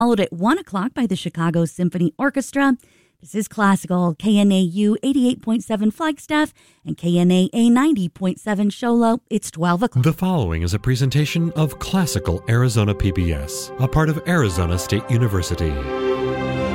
Followed at 1 o'clock by the Chicago Symphony Orchestra. This is Classical, KNAU 88.7 Flagstaff and KNAA 90.7 Show Low. It's 12 o'clock. The following is a presentation of Classical Arizona PBS, a part of Arizona State University.